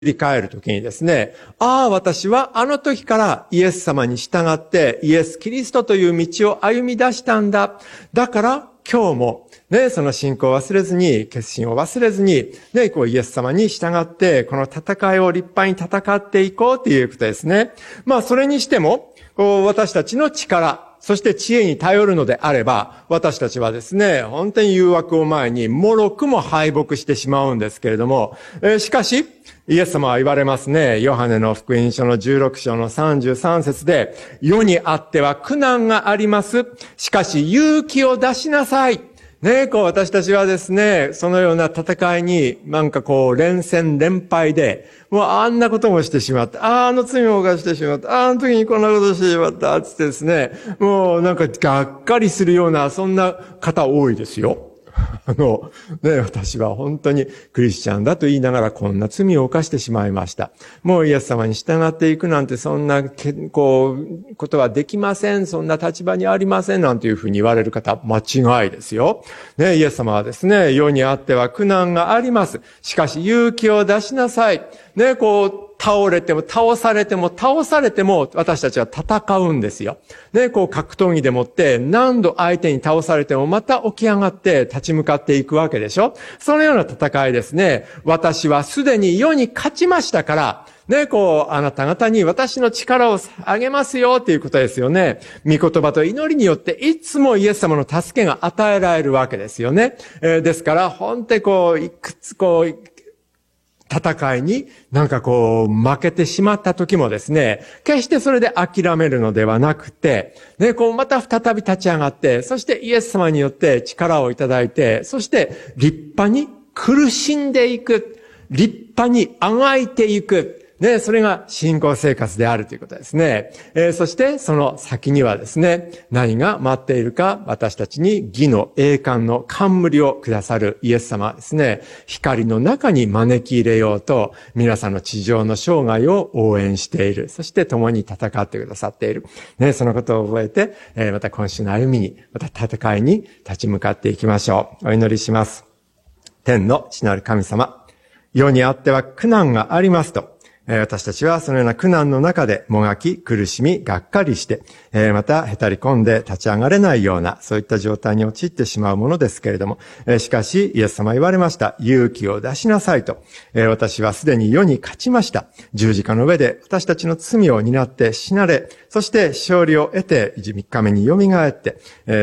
り返るときにですね、ああ、私はあの時からイエス様に従ってイエス・キリストという道を歩み出したんだ。だから今日もね、その信仰を忘れずに、決心を忘れずに、ね、イエス様に従って、この戦いを立派に戦っていこうということですね。それにしても、私たちの力、そして知恵に頼るのであれば、私たちはですね、本当に誘惑を前に、脆くも敗北してしまうんですけれども、しかし、イエス様は言われますね。ヨハネの福音書の16章の33節で、世にあっては苦難があります。しかし勇気を出しなさい。ね、私たちはですね、そのような戦いに連戦連敗で、もうあんなこともしてしまった。あの罪を犯してしまった。あの時にこんなことしてしまった。つってですね、もうがっかりするような、そんな方多いですよ。私は本当にクリスチャンだと言いながらこんな罪を犯してしまいました。もうイエス様に従っていくなんてそんな、ことはできません。そんな立場にありません。なんていうふうに言われる方、間違いですよ。ね、イエス様はですね、世にあっては苦難があります。しかし勇気を出しなさい。ね、倒れても、倒されても、私たちは戦うんですよ。ね、格闘技でもって、何度相手に倒されても、また起き上がって立ち向かっていくわけでしょ。そのような戦いですね。私はすでに世に勝ちましたから、ね、あなた方に私の力をあげますよっていうことですよね。御言葉と祈りによって、いつもイエス様の助けが与えられるわけですよね。ですから、本当にいくつ戦いに負けてしまった時もですね、決してそれで諦めるのではなくて、ね、また再び立ち上がって、そしてイエス様によって力をいただいて、そして立派に苦しんでいく、立派にあがいていく、ね、それが信仰生活であるということですね。そしてその先にはですね、何が待っているか、私たちに義の栄冠の冠をくださるイエス様はですね、光の中に招き入れようと、皆さんの地上の生涯を応援している。そして共に戦ってくださっている。ね、そのことを覚えて、また今週の歩みに、また戦いに立ち向かっていきましょう。お祈りします。天の父なる神様、世にあっては苦難がありますと、私たちはそのような苦難の中でもがき、苦しみ、がっかりして、またへたり込んで立ち上がれないような、そういった状態に陥ってしまうものですけれども、しかし、イエス様は言われました。勇気を出しなさいと。私はすでに世に勝ちました。十字架の上で私たちの罪を担って死なれ、そして勝利を得て、3日目に蘇って、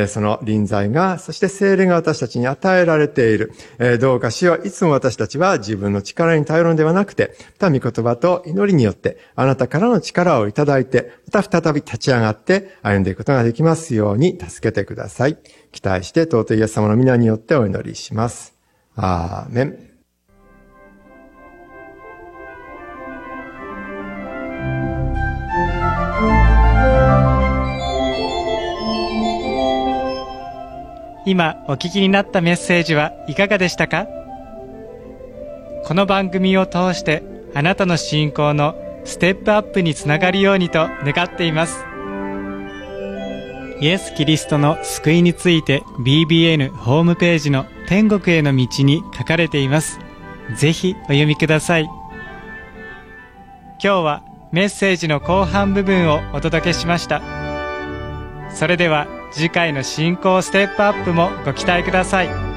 その臨在が、そして聖霊が私たちに与えられている。どうか主よ、いつも私たちは自分の力に頼るのではなくて、また御言葉と祈りによってあなたからの力をいただいて、また再び立ち上がって歩んでいくことができますように助けてください。期待して尊いイエス様の皆によってお祈りします。アーメン。 今お聞きになったメッセージはいかがでしたか？この番組を通してあなたの信仰のステップアップにつながるようにと願っています。イエス・キリストの救いについて BBN ホームページの天国への道に書かれています。ぜひお読みください。今日はメッセージの後半部分をお届けしました。それでは次回の信仰ステップアップもご期待ください。